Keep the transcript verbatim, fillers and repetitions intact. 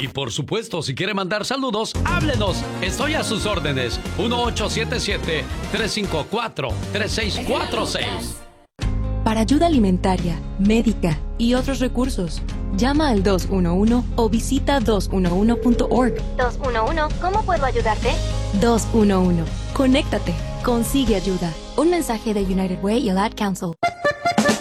Y por supuesto, si quiere mandar saludos, háblenos. Estoy a sus órdenes. uno ocho siete siete, tres cinco cuatro, tres seis cuatro seis. Para ayuda alimentaria, médica y otros recursos, llama al dos uno uno o visita dos uno uno punto org. dos uno uno, ¿cómo puedo ayudarte? dos uno uno. Conéctate. Consigue ayuda. Un mensaje de United Way y el Ad Council.